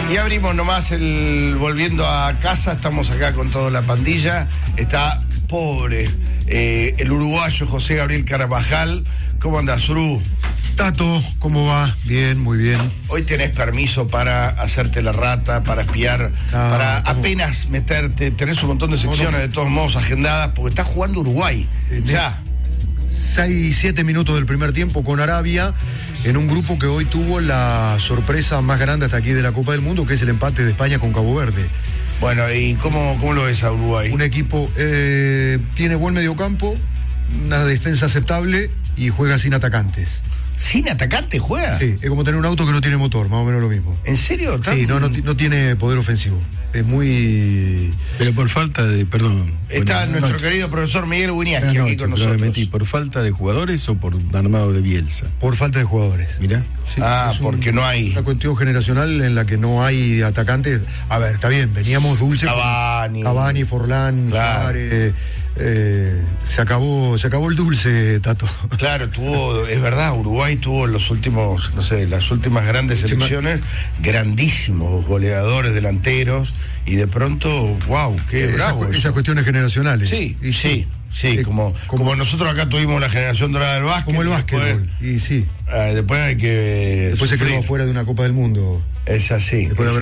Y abrimos nomás volviendo a casa, estamos acá con toda la pandilla. Está pobre el uruguayo José Gabriel Carabajal. ¿Cómo andás, Uru? Tato, ¿cómo va? Bien, muy bien. Hoy tenés permiso para hacerte la rata, para espiar, para apenas meterte. Tenés un montón de secciones de todos modos agendadas, porque está jugando Uruguay. Ya. 6-7 minutos del primer tiempo con Arabia, en un grupo que hoy tuvo la sorpresa más grande hasta aquí de la Copa del Mundo, que es el empate de España con Cabo Verde. Bueno, ¿y cómo lo ves a Uruguay? Un equipo tiene buen mediocampo, una defensa aceptable y juega sin atacantes. ¿Sin atacante juega? Sí, es como tener un auto que no tiene motor, más o menos lo mismo. ¿En serio? Sí, no tiene poder ofensivo. Es muy... Pero por falta de, perdón... Está nuestro querido profesor Miguel Guiniaski aquí con nosotros. ¿Por falta de jugadores o por armado de Bielsa? Por falta de jugadores. Mirá. Sí, porque no hay... Una cuestión generacional en la que no hay atacantes. A ver, está bien, veníamos dulce. Cavani, Forlán, claro. Suárez, se acabó el dulce, Tato. Claro, es verdad, Uruguay tuvo las últimas grandes selecciones, grandísimos goleadores, delanteros, y de pronto, wow, qué bravo. Esas cuestiones generacionales. Sí, como nosotros acá tuvimos la generación dorada del básquet. Como el básquetbol, y sí. Después hay que... Después se quedó fuera de una Copa del Mundo. Es así.